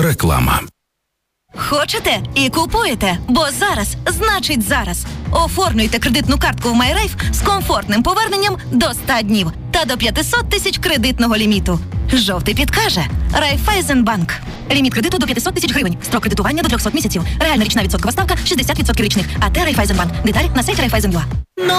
Реклама. Хочете і купуєте, бо зараз значить зараз. Оформлюйте кредитну картку в MyRafe з комфортним поверненням до 100 днів та до 500 тисяч кредитного ліміту. Жовтий підкаже. Райфайзенбанк. Ліміт кредиту до 500 тисяч гривень. Строк кредитування до 300 місяців. Реальна річна відсоткова ставка 60% річних. АТ Райфайзенбанк. Деталі на сайті Райфайзен.ua.